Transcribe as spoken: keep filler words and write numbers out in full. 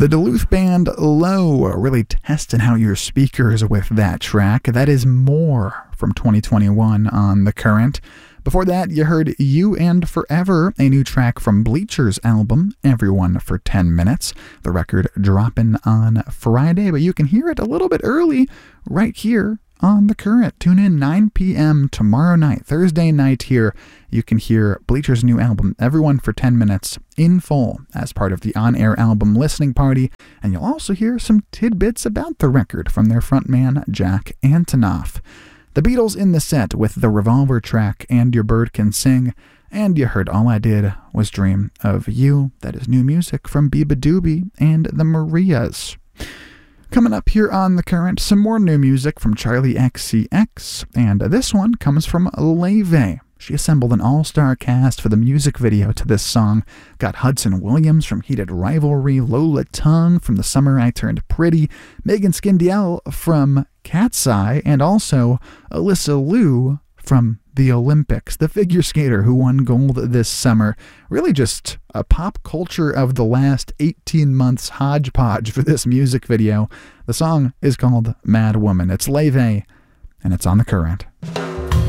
The Duluth band Low really testing out your speakers with that track. That is More from twenty twenty-one on The Current. Before that, you heard You and Forever, a new track from Bleacher's album, Everyone for ten minutes. The record dropping on Friday, but you can hear it a little bit early right here on The Current. Tune in nine p.m. tomorrow night, Thursday night here. You can hear Bleacher's new album, Everyone for ten minutes, in full as part of the on-air album listening party, and you'll also hear some tidbits about the record from their frontman, Jack Antonoff. The Beatles in the set with the Revolver track, And Your Bird Can Sing, and you heard All I Did Was Dream of You. That is new music from Biba Doobie and the Marias. Coming up here on The Current, some more new music from Charlie X C X, and this one comes from Leve. She assembled an all-star cast for the music video to this song. Got Hudson Williams from Heated Rivalry, Lola Tongue from The Summer I Turned Pretty, Megan Skindiel from Cat's Eye, and also Alyssa Liu from the Olympics, the figure skater who won gold this summer. Really just a pop culture of the last eighteen months hodgepodge for this music video. The song is called Mad Woman. It's Leve, and it's on The Current.